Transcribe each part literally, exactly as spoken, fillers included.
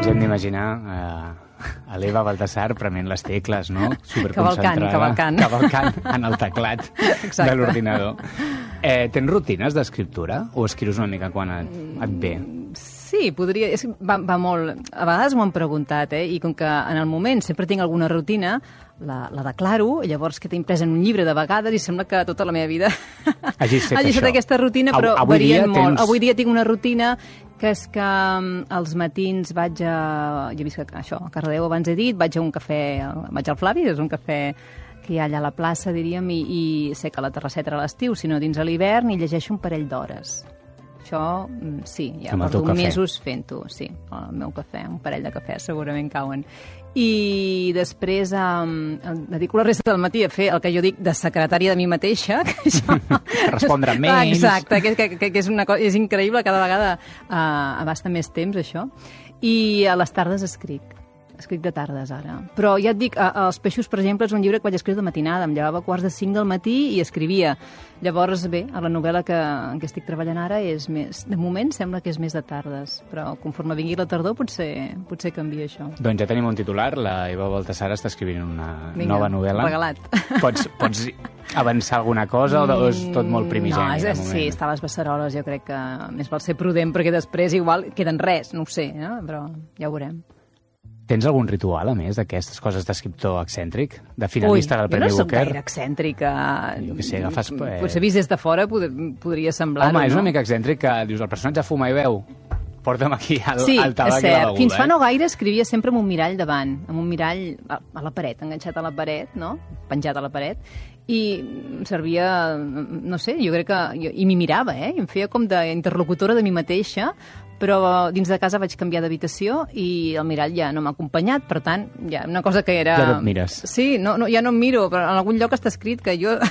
hem d'imaginar eh, a l'Eva Baltasar prement les tecles, no? Cavalcant, cavalcant. Cavalcant en el teclat Exacte. de l'ordinador. Eh, tens rutines d'escriptura o escrius una mica quan et, et ve? Sí, podria... És, va, va molt... A vegades m'ho han preguntat, eh? I com que en el moment sempre tinc alguna rutina, la, la declaro, llavors que t'he imprès en un llibre de vegades i sembla que tota la meva vida hagis fet hagi això. fet aquesta rutina, però Avui varien dia molt. tens- Avui dia tinc una rutina que és que um, als matins vaig a... Jo he vist que això, a Cardedeu abans he dit, vaig a un cafè, vaig al Flavi, és un cafè que hi ha allà a la plaça, diríem, i, i sé que la terrasseta era a l'estiu, sinó dins a l'hivern, i llegeixo un parell d'hores. Això, mm, sí, ja Amb el porto teu cafè. mesos fent-ho, sí, el meu cafè, un parell de cafès segurament cauen. I després um, em dedico la resta del matí a fer el que jo dic de secretària de mi mateixa. Que això... Respondre mails. Exacte, que, que, que, que és, una cosa, és increïble, cada vegada uh, abasta més temps, això. I a les tardes escric. Escric de tardes, ara. Però ja et dic, a, a Els peixos, per exemple, és un llibre que vaig escriure de matinada. Em llevava a quarts de cinc del matí i escrivia. Llavors, bé, a la novel·la que, en què estic treballant ara és més... De moment sembla que és més de tardes, però conforme vingui la tardor potser, potser canvia això. Doncs ja tenim un titular, la Eva Baltasar està escrivint una Vinga, nova novel·la. regalat. Pots, pots avançar alguna cosa o és tot molt primigeni? No, és, de moment? sí, està a les beceroles, jo crec que més val ser prudent, perquè després igual queden res, no ho sé, eh? Però ja ho veurem. Tens algun ritual, a més, d'aquestes coses d'escriptor excèntric? De finalista Ui, del Premi jo no soc Booker? gaire excèntrica. Jo què sé, agafes... Eh... Potser vist des de fora pod podria semblar-ho, Home, és una no? mica excèntric que dius, el personatge fuma i veu, porta'm aquí el, Sí, el tabac és i la cert. beguda. Fins fa eh? no gaire escrivia sempre amb un mirall davant, amb un mirall a, a la paret, enganxat a la paret, no? Penjat a la paret, i em servia, no sé, jo crec que... Jo, I m'hi mirava, eh? I em feia com d'interlocutora de mi mateixa, però dins de casa vaig canviar d'habitació i el mirall ja no m'ha acompanyat, per tant, ja una cosa que era... Ja no et mires. Sí, no, no, ja no em miro, però en algun lloc està escrit que jo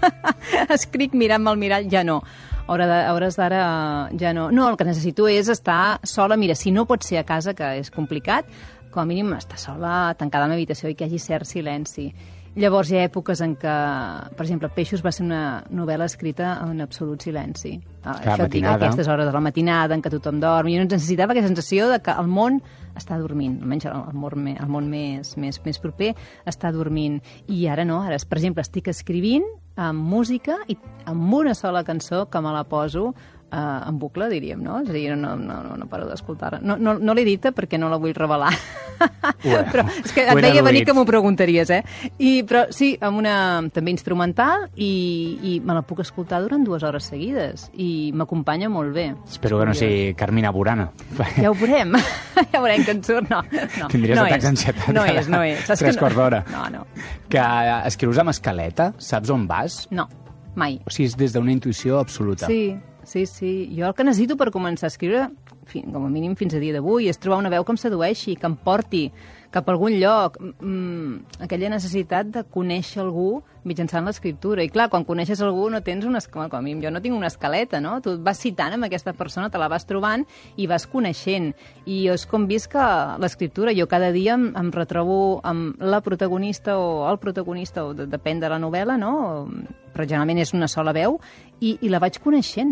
escric mirant-me al mirall, ja no. A hores d'ara ja no. No, el que necessito és estar sola. Mira, si no pot ser a casa, que és complicat, com a mínim estar sola, tancada a la meva habitació i que hi hagi cert silenci. Llavors hi ha èpoques en què, per exemple, Peixos va ser una novel·la escrita en absolut silenci. Que Això et dic, a matinada. aquestes hores de la matinada en què tothom dorm. Jo necessitava aquesta sensació de que el món està dormint, almenys el món, el món més, més, més proper està dormint. I ara no, ara, per exemple, estic escrivint amb música i amb una sola cançó que me la poso Uh, en bucle, diríem, no? És a dir, no, no, no, no paro d'escoltar-la. No, no, no l'he dita perquè no la vull revelar. Ué, però és que et ho he veia venir deduït. que m'ho preguntaries, eh? I, però sí, amb una també instrumental i, i me la puc escoltar durant dues hores seguides i m'acompanya molt bé. Espero que no sigui Carmina Burana. Ja ho veurem. Ja veurem que en surt. No, no, Tindries no atacs és. d'ansietat. No és, no és. Saps Tres que quarts d'hora. No, no. Que escrius amb escaleta? Saps on vas? No, mai. O sigui, és des d'una intuïció absoluta. Sí, sí, sí. Jo el que necessito per començar a escriure, com a mínim fins a dia d'avui, és trobar una veu que em sedueixi, que em porti cap a algun lloc. Mm, aquella necessitat de conèixer algú mitjançant l'escriptura. I clar, quan coneixes algú no tens una escaleta, com a mínim jo no tinc una escaleta, no? Tu et vas citant amb aquesta persona, te la vas trobant i vas coneixent. I jo és com visc l'escriptura. Jo cada dia em, em retrobo amb la protagonista o el protagonista, o de, depèn de la novel·la, no? Però generalment és una sola veu, i, i la vaig coneixent.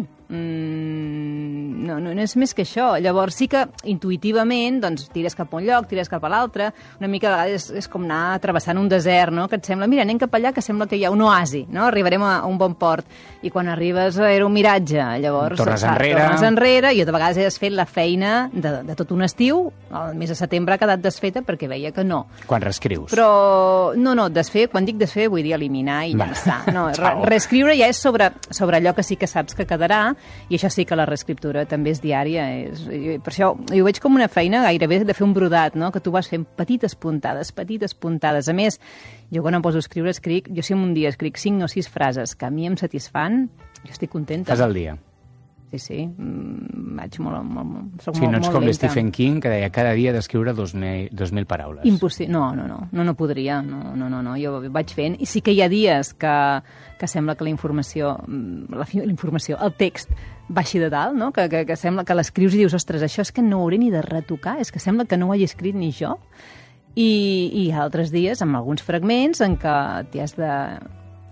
Mm, no, no, no és més que això. Llavors sí que intuïtivament doncs, tires cap a un lloc, tires cap a l'altre, una mica a vegades és, és com anar travessant un desert, no? Que et sembla, mira, anem cap allà, que sembla que hi ha un oasi, no? Arribarem a, a un bon port, i quan arribes era un miratge, llavors Tornes saps, enrere. tornes enrere, i jo de vegades he desfet la feina de, de tot un estiu, el mes de setembre ha quedat desfeta perquè veia que no. Quan reescrius. Però, no, no, desfer, quan dic desfer vull dir eliminar i Va. llançar. No, re, Ciao. reescriure ja és sobre, sobre allò que sí que saps que quedarà, i això sí que la reescriptura també és diària. És, per això jo ho veig com una feina gairebé de fer un brodat, no? Que tu vas fent petites puntades, petites puntades. A més, jo quan em poso a escriure, escric, jo si un dia escric cinc o sis frases que a mi em satisfan, jo estic contenta. Fas el dia. Sí, sí, mm, vaig molt, molt, molt, soc O sigui, molt, no ets molt com lenta. l'Stephen King, que deia cada dia d'escriure dos mil, dos mil paraules. Impossible. No, no, no, no, no podria. No, no, no, no. Jo vaig fent. I sí que hi ha dies que, que sembla que la informació, la, fi- la informació, el text baixi de dalt, no? Que, que, que sembla que l'escrius i dius, ostres, això és que no ho hauré ni de retocar, és que sembla que no ho hagi escrit ni jo. I, i hi ha altres dies, amb alguns fragments, en què t'hi has de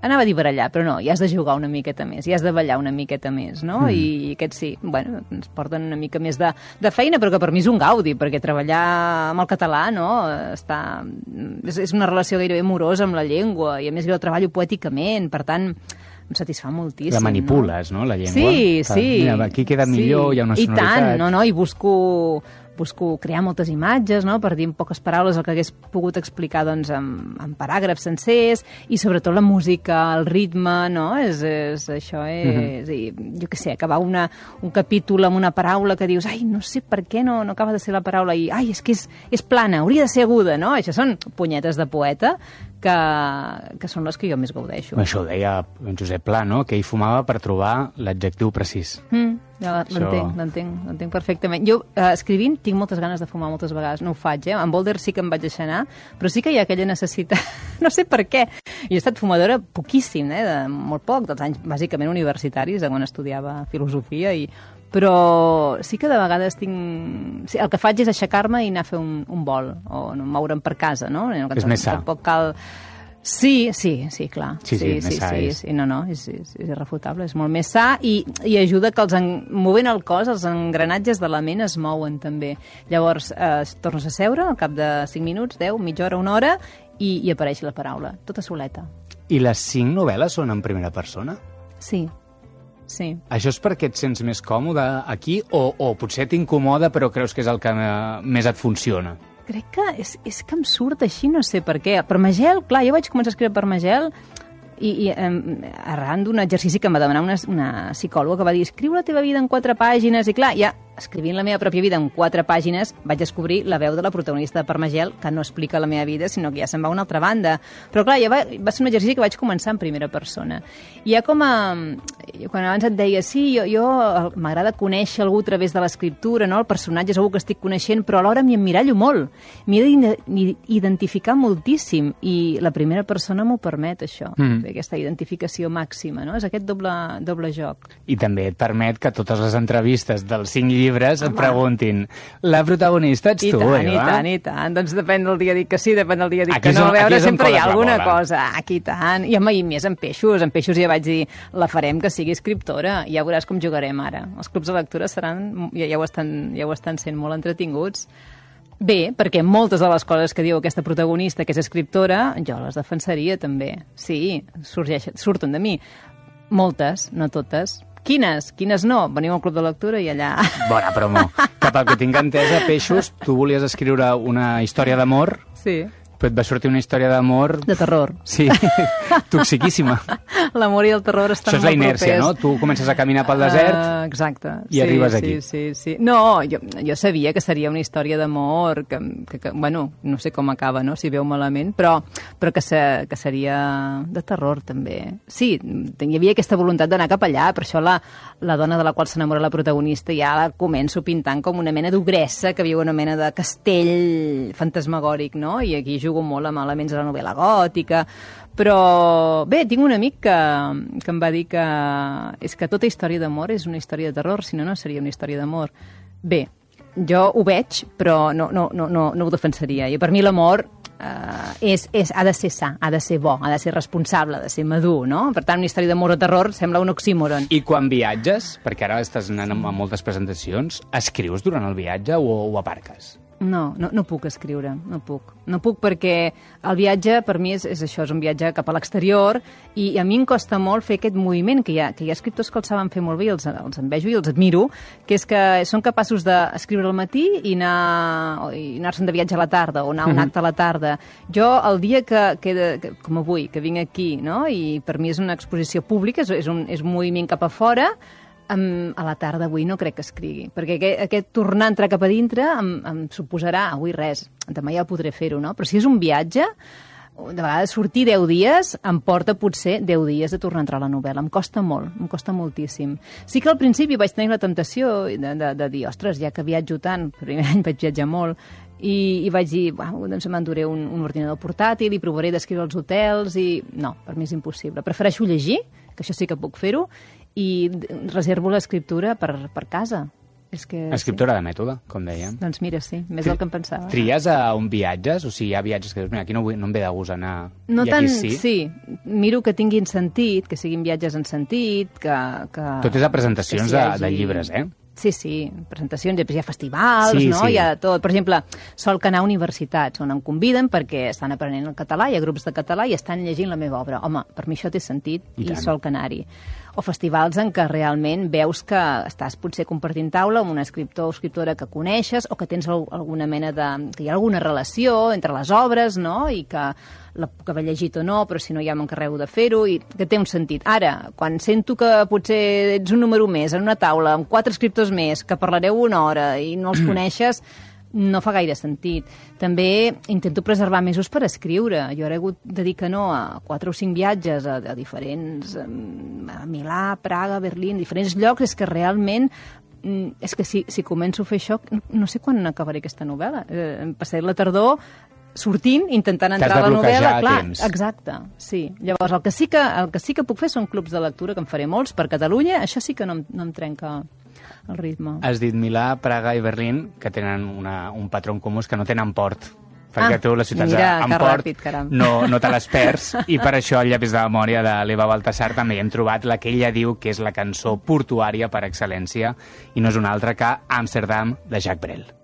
anava a dir barallar, però no, hi has de jugar una miqueta més, hi has de ballar una miqueta més, no? Mm. I aquests sí, bueno, ens porten una mica més de, de feina, però que per mi és un gaudi, perquè treballar amb el català, no?, està, és, és una relació gairebé amorosa amb la llengua, i a més jo treballo poèticament, per tant, em satisfà moltíssim. La manipules, no?, no la llengua. Sí, sí. Mira, aquí queda millor, sí. Hi ha una sonoritat. I tant, no, no, i busco... busco crear moltes imatges, no?, per dir en poques paraules el que hagués pogut explicar doncs, en, en paràgrafs sencers, i sobretot la música, el ritme, no?, és, és, això és... Mm-hmm. I, jo què sé, acabar una, un capítol amb una paraula que dius, ai, no sé per què no, no acaba de ser la paraula, i ai, és que és, és plana, hauria de ser aguda, no? Això són punyetes de poeta que, que són les que jo més gaudeixo. Això ho deia en Josep Pla, no?, que ell fumava per trobar l'adjectiu precís. Mm. Ja, l'entenc, l'entenc, l'entenc perfectament. Jo, eh, escrivint, tinc moltes ganes de fumar moltes vegades. No ho faig, eh? En Boulder sí que em vaig deixar anar, però sí que hi ha aquella necessitat. No sé per què. Jo he estat fumadora poquíssim, eh? De molt poc, dels anys bàsicament universitaris, quan estudiava filosofia, i... però sí que de vegades tinc... Sí, el que faig és aixecar-me i anar a fer un, un vol, o no, moure'm per casa, no? no és més sa. Tampoc cal... Sí, sí, sí, clar. Sí, sí, sí, sí, sí, sí, sí. No, no, és, és, és irrefutable, és molt més sa i, i ajuda que els en, movent el cos, els engranatges de la ment es mouen també. Llavors, eh, tornes a seure al cap de cinc minuts, deu, mitja hora, una hora, i, i apareix la paraula, tota soleta. I les cinc novel·les són en primera persona? Sí, sí. Això és perquè et sents més còmode aquí o, o potser t'incomoda però creus que és el que més et funciona? Crec que és, és que em surt així, no sé per què. Per Magel, clar, jo vaig començar a escriure per Magel i, i um, arran d'un exercici que em va demanar una, una psicòloga que va dir escriu la teva vida en quatre pàgines, i clar, ja escrivint la meva pròpia vida en quatre pàgines vaig descobrir la veu de la protagonista de Parmagel, que no explica la meva vida, sinó que ja se'n va a una altra banda. Però clar, ja va, va ser un exercici que vaig començar en primera persona. I ja com a... Quan abans et deia, sí, jo, jo m'agrada conèixer algú a través de l'escriptura, no? El personatge és algú que estic coneixent, però alhora m'hi emmirallo molt. M'hi he d'identificar moltíssim, i la primera persona m'ho permet, això, mm. aquesta identificació màxima, no? És aquest doble, doble joc. I també et permet que totes les entrevistes dels cinc llibres et preguntin, la protagonista ets I tu, tant, Eva? I tant, i tant. Doncs depèn del dia dic que sí, depèn del dia dic aquí que no. On, a veure, sempre hi ha alguna bola. cosa. Aquí tant. I, home, i més en peixos. En peixos ja vaig dir, la farem que sigui escriptora. Ja veuràs com jugarem ara. Els clubs de lectura seran, ja, ja, ho estan, ja ho estan sent molt entretinguts. Bé, perquè moltes de les coses que diu aquesta protagonista, que és escriptora, jo les defensaria també. Sí, sorgeix, surten de mi. Moltes, no totes. Quines? Quines no? Veniu al club de lectura i allà... Bona promo. Que pel que tinc entesa, Peixos, tu volies escriure una història d'amor, sí. però et va sortir una història d'amor... De terror. Sí, toxiquíssima. L'amor i el terror estan molt propers. Això és la inèrcia, no? Tu comences a caminar pel desert uh, exacte. i sí, arribes sí, aquí. Sí, sí. No, jo, jo sabia que seria una història d'amor, que, que, que, bueno, no sé com acaba, no?, si veu malament, però, però que, se, que seria de terror, també. Sí, hi havia aquesta voluntat d'anar cap allà, per això la, la dona de la qual s'enamora la protagonista ja la començo pintant com una mena d'ogressa que viu una mena de castell fantasmagòric, no?, i aquí jugo molt amb elements de la novel·la gòtica, però bé, tinc un amic que, que em va dir que és que tota història d'amor és una història de terror, si no, no seria una història d'amor. Bé, jo ho veig, però no, no, no, no, no ho defensaria. I per mi l'amor eh, és, és, ha de ser sa, ha de ser bo, ha de ser responsable, ha de ser madur, no? Per tant, una història d'amor o terror sembla un oxímoron. I quan viatges, perquè ara estàs anant a moltes presentacions, escrius durant el viatge o, o aparques? No, no, no puc escriure, no puc. No puc perquè el viatge per mi és, és això, és un viatge cap a l'exterior i, i a mi em costa molt fer aquest moviment, que hi ha, que hi ha escriptors que el saben fer molt bé i els, els envejo i els admiro, que és que són capaços d'escriure al matí i anar, i anar-se'n de viatge a la tarda o anar a un acte a la tarda. Jo, el dia que, que, que com avui, que vinc aquí, no?, i per mi és una exposició pública, és, és, un, és un moviment cap a fora, Um, a la tarda avui no crec que escrigui, perquè aquest, aquest tornar a entrar cap a dintre em, em suposarà, avui res, demà ja podré fer-ho, no? Però si és un viatge, de vegades sortir deu dies em porta potser deu dies de tornar a entrar a la novel·la. Em costa molt, em costa moltíssim. Sí que al principi vaig tenir la temptació de, de, de dir, ostres, ja que viatjo tant, el primer any vaig viatjar molt, i, i vaig dir, bueno, doncs m'enduré un, un ordinador portàtil i provaré d'escriure als hotels, i no, per mi és impossible. Prefereixo llegir, que això sí que puc fer-ho, i reservo l'escriptura per, per casa. És que, Escriptora sí. de mètode, com dèiem. Doncs mira, sí, més del que em pensava. Tries a on viatges? O sigui, hi ha viatges que dius, mira, aquí no, vull, no em ve de gust anar, no i tant, aquí sí? Sí. Miro que tinguin sentit, que siguin viatges en sentit, que... que Tot és a presentacions de, hagi... de llibres, eh? Sí, sí, presentacions, després hi ha festivals, sí, no? Sí. Hi ha tot. Per exemple, sol que anar a universitats, on em conviden perquè estan aprenent el català, hi ha grups de català i estan llegint la meva obra. Home, per mi això té sentit i, i sol que anar-hi. O festivals en què realment veus que estàs potser compartint taula amb un escriptor o escriptora que coneixes o que tens alguna mena de... que hi ha alguna relació entre les obres, no?, i que la puc haver llegit o no, però si no ja m'encarrego de fer-ho, i que té un sentit. Ara, quan sento que potser ets un número més en una taula amb quatre escriptors més, que parlareu una hora i no els coneixes, no fa gaire sentit. També intento preservar mesos per escriure. Jo ara he hagut de dir que no a quatre o cinc viatges a, a diferents... a Milà, Praga, Berlín, diferents llocs, és que realment és que si, si començo a fer això, no sé quan acabaré aquesta novel·la. Eh, em passaré la tardor sortint, intentant entrar a la novel·la. Clar, temps. Exacte, sí. Llavors, el que, sí que, el que sí que puc fer són clubs de lectura, que en faré molts per Catalunya. Això sí que no, em, no em trenca el ritme. Has dit Milà, Praga i Berlín, que tenen una, un patró en comú, és que no tenen port. Perquè ah, tu les ciutats mira, amb port ràpid, no, no te les perds, i per això al Llapis de memòria de l'Eva Baltasar també hi hem trobat la que ella diu que és la cançó portuària per excel·lència, i no és una altra que Amsterdam, de Jacques Brel.